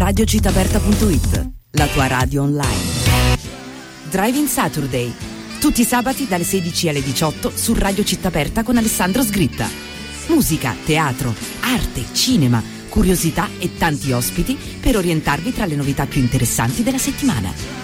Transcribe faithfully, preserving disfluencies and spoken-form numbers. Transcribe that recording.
radio città aperta punto it, la tua radio online. Driving Saturday, tutti i sabati dalle sedici alle diciotto su Radio Città Aperta con Alessandro Sgritta. Musica, teatro, arte, cinema, curiosità e tanti ospiti per orientarvi tra le novità più interessanti della settimana.